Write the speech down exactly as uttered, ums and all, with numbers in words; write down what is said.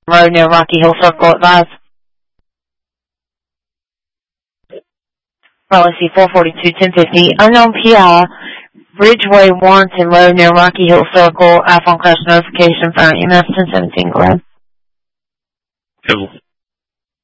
Road near Rocky Hill Circle, advise. Policy four forty-two ten fifty, unknown P I, Bridgeway Warrenton Road near Rocky Hill Circle, iPhone crash notification for E M S ten seventeen, go ahead. Cool.